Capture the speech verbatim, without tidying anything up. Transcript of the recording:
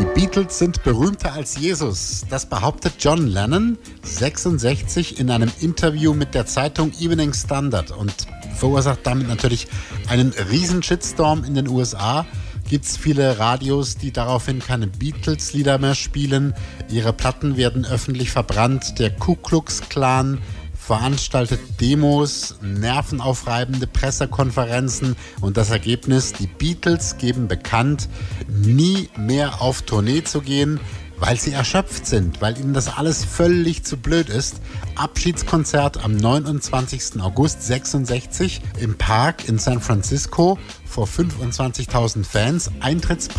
Die Beatles sind berühmter als Jesus. Das behauptet John Lennon sechsundsechzig in einem Interview mit der Zeitung Evening Standard und verursacht damit natürlich einen riesen Shitstorm in den U S A. Gibt es viele Radios, die daraufhin keine Beatles-Lieder mehr spielen. Ihre Platten werden öffentlich verbrannt. Der Ku Klux Klan veranstaltet Demos, nervenaufreibende Pressekonferenzen und das Ergebnis, die Beatles geben bekannt, nie mehr auf Tournee zu gehen, weil sie erschöpft sind, weil ihnen das alles völlig zu blöd ist. Abschiedskonzert am neunundzwanzigsten August sechsundsechzig im Park in San Francisco vor fünfundzwanzigtausend Fans. Eintrittspreis